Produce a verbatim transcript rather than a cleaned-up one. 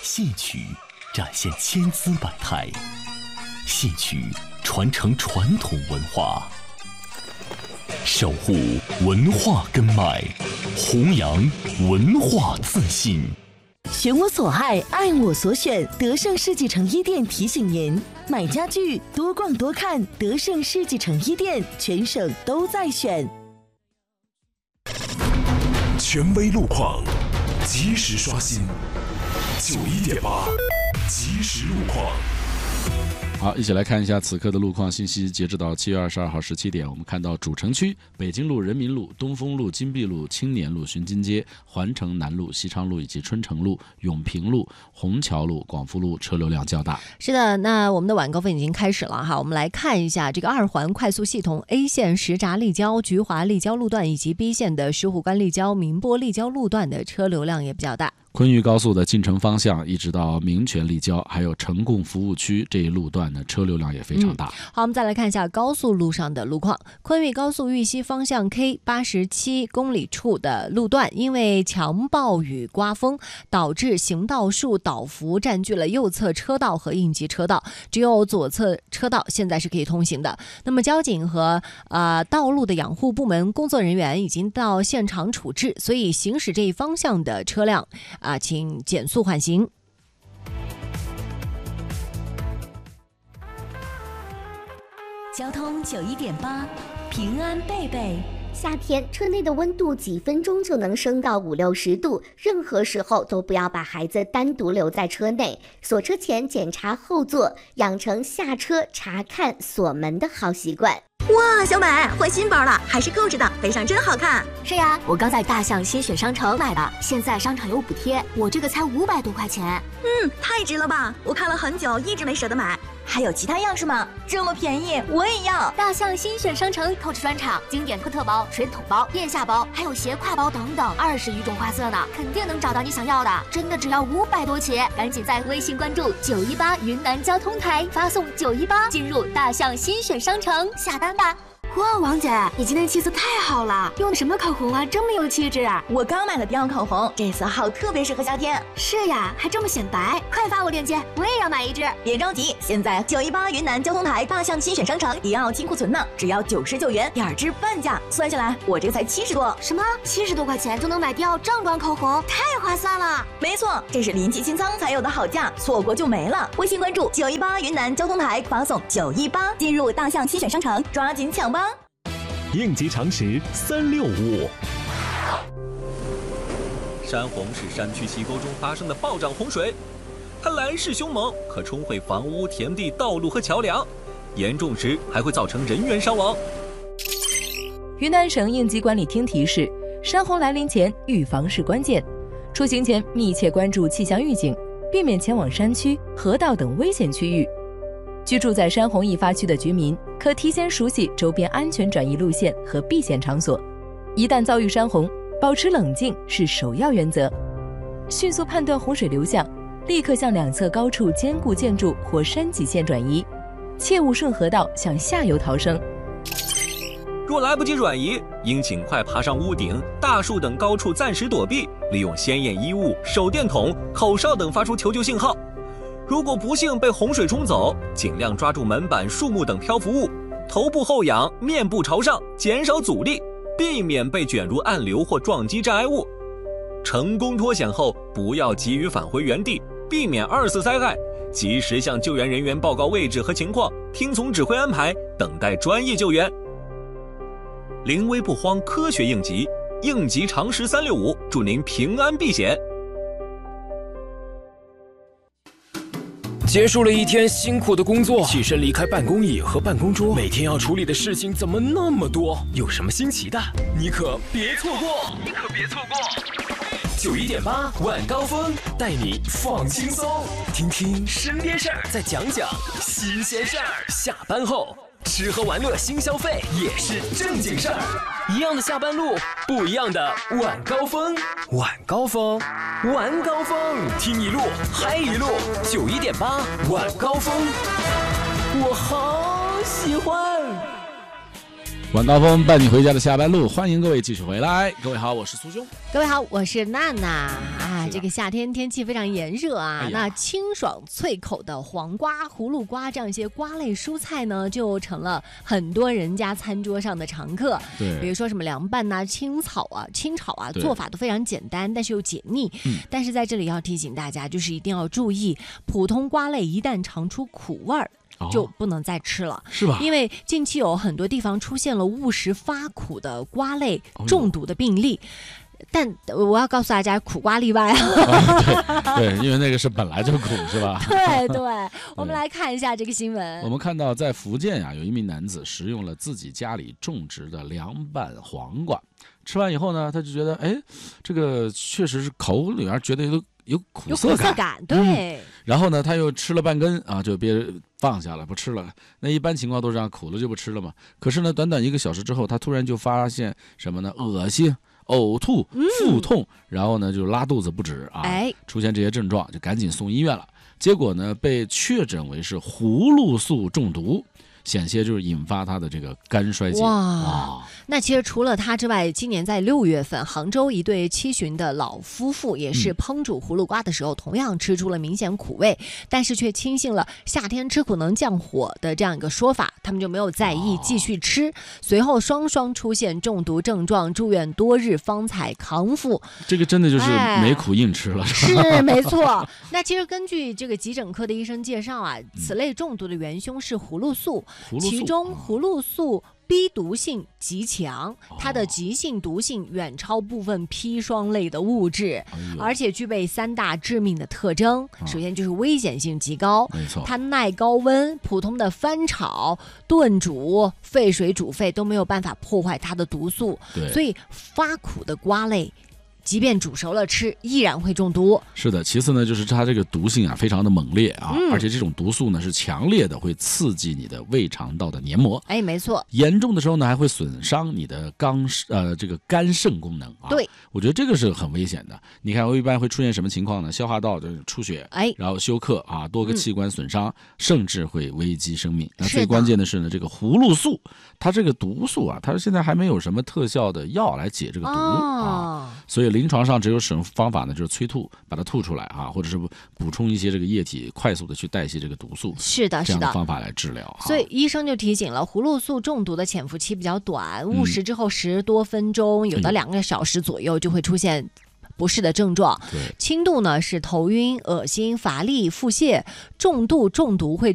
戏曲展现千姿百态，戏曲传承传统文化，守护文化根脉，弘扬文化自信。 选我所爱，爱我所选。德胜世纪成衣店提醒您：买家具多逛多看，德胜世纪成衣店全省都在选。 权威路况，及时刷新。九一点八，即时路况。 好，一起来看一下此刻的路况信息。截止到七月二十二号十七点，我们看到主城区北京路、人民路、东风路、金碧路、青年路、巡津街、环城南路、西昌路以及春城路、永平路、虹桥路、广福路车流量较大。 是的，那我们的晚高峰已经开始了哈，我们来看一下这个二环快速系统 A 线石闸立交、菊华立交路段以及 B 线的石虎关立交、民波立交路段的车流量也比较大。 昆玉高速的进城方向一直到民权立交还有城供服务区这一路段呢，车流量也非常大、嗯、 好，我们再来看一下高速路上的路况。昆玉高速玉溪方向 K 八十七公里处的路段，因为强暴雨刮风导致行道树倒伏，占据了右侧车道和应急车道，只有左侧车道现在是可以通行的。那么交警和呃道路的养护部门工作人员已经到现场处置，所以行驶这一方向的车辆啊，请减速缓行。 交通九一点八，平安贝贝。 夏天车内的温度几分钟就能升到五六十度，任何时候都不要把孩子单独留在车内。锁车前检查后座，养成下车查看锁门的好习惯。 哇，小美换新包了，还是购置的，背上真好看。 是呀，我刚在大象新选商城买的，现在商场有补贴，我这个才五百多块钱。 嗯，太值了吧！我看了很久，一直没舍得买。还有其他样式吗？这么便宜，我也要！ 大象新选商城 Coach 专场，经典科特包、水桶包、腋下包，还有斜挎包等等，二十余种花色呢，肯定能找到你想要的。真的只要五百多起，赶紧在微信关注九一八云南交通台，发送九一八进入大象新选商城下单吧。 哇，王姐，你今天气色太好了，用的什么口红啊，这么有气质啊！ 我刚买了迪奥口红，这色号特别适合夏天。 是呀，还这么显白，快发我链接，我也要买一支。 别着急，现在九一八云南交通台大象新选商城迪奥金库存呢，只要九十九元，点支半价，算下来我这才七十多。 什么？七十多块钱就能买迪奥正装口红，太划算了！ 没错，这是临期清仓才有的好价，错过就没了。微信关注九一八云南交通台，发送九一八进入大象新选商城，抓紧抢吧！ 应急常识三六五。 山洪是山区溪沟中发生的暴涨洪水，它来势凶猛，可冲毁房屋、田地、道路和桥梁，严重时还会造成人员伤亡。 云南省应急管理厅提示：山洪来临前，预防是关键。出行前密切关注气象预警，避免前往山区、河道等危险区域。居住在山洪易发区的居民可提前熟悉周边安全转移路线和避险场所，一旦遭遇山洪，保持冷静是首要原则。迅速判断洪水流向，立刻向两侧高处坚固建筑或山脊线转移，切勿顺河道向下游逃生。 若来不及转移，应尽快爬上屋顶、大树等高处暂时躲避，利用鲜艳衣物、手电筒、口哨等发出求救信号。如果不幸被洪水冲走，尽量抓住门板、树木等漂浮物，头部后仰，面部朝上，减少阻力，避免被卷入暗流或撞击障碍物。成功脱险后，不要急于返回原地，避免二次灾害，及时向救援人员报告位置和情况，听从指挥安排，等待专业救援。临危不慌，科学应急，应急常识三六五，祝您平安避险。 结束了一天辛苦的工作，起身离开办公椅和办公桌，每天要处理的事情怎么那么多？有什么新奇的？你可别错过！你可别错过！九一点八晚高峰带你放轻松，听听身边事儿，再讲讲新鲜事儿。下班后，吃喝玩乐新消费也是正经事儿。一样的下班路，不一样的晚高峰。晚高峰，晚高峰，听一路嗨一路。九一点八晚高峰，我好喜欢。 晚高峰伴你回家的下班路，欢迎各位继续回来。各位好，我是苏兄。 各位好，我是娜娜啊。这个夏天天气非常炎热啊，哎、那清爽脆口的黄瓜、葫芦瓜这样一些瓜类蔬菜呢，就成了很多人家餐桌上的常客。 对， 比如说什么凉拌呐、啊、清炒啊、清炒啊，做法都非常简单，但是又解腻。嗯、但是在这里要提醒大家，就是一定要注意，普通瓜类一旦尝出苦味儿。就不能再吃了， 是吧？ 因为近期有很多地方出现了误食发苦的瓜类中毒的病例，哦、但我要告诉大家，苦瓜例外啊。 哦、对, 对，因为那个是本来就苦，是吧？ 对对，我们来看一下这个新闻。 我们看到在福建啊，有一名男子食用了自己家里种植的凉拌黄瓜，吃完以后呢，他就觉得，哎，这个确实是口里面觉得有有苦涩感，有苦涩感，对、 嗯。然后呢，他又吃了半根啊，就别放下了，不吃了。那一般情况都是这样，苦了就不吃了嘛。可是呢，短短一个小时之后，他突然就发现什么呢？恶心、呕吐、腹痛，嗯、然后呢就拉肚子不止啊， 哎， 出现这些症状，就赶紧送医院了。结果呢，被确诊为是葫芦素中毒。险些就是引发他的这个肝衰竭。 哇，那其实除了他之外，今年在六月份，杭州一对七旬的老夫妇也是烹煮葫芦瓜的时候，嗯、同样吃出了明显苦味，但是却轻信了夏天吃苦能降火的这样一个说法，他们就没有在意，继续吃。哦、随后双双出现中毒症状，住院多日方才康复。 这个真的就是没苦硬吃了，哎、 是, 是没错。那其实根据这个急诊科的医生介绍啊，此类中毒的元凶是葫芦素。其中葫芦素 B 毒性极强，它的急性毒性远超部分砒霜类的物质，哎、而且具备三大致命的特征。啊、首先就是危险性极高， 没错， 它耐高温，普通的翻炒、炖煮、沸水煮沸都没有办法破坏它的毒素，所以发苦的瓜类即便煮熟了吃，依然会中毒。 是的，其次呢，就是它这个毒性啊，非常的猛烈啊，嗯、而且这种毒素呢是强烈的，会刺激你的胃肠道的黏膜。 哎，没错。 严重的时候呢，还会损伤你的肝呃这个肝肾功能啊。 对， 我觉得这个是很危险的。你看，我一般会出现什么情况呢？消化道的出血， 哎， 然后休克啊，多个器官损伤，嗯、甚至会危及生命。那最关键的是呢，这个葫芦素，它这个毒素啊，它现在还没有什么特效的药来解这个毒、哦、啊，所以临床上只有使用方法呢，就是催吐，把它吐出来啊，或者是补充一些这个液体，快速的去代谢这个毒素。 是的， 这样的方法来治疗。 所以医生就提醒了，葫芦素中毒的潜伏期比较短，误食之后十多分钟，嗯、有的两个小时左右就会出现不适的症状。轻度呢是头晕、恶心、乏力、腹泻；重度中毒会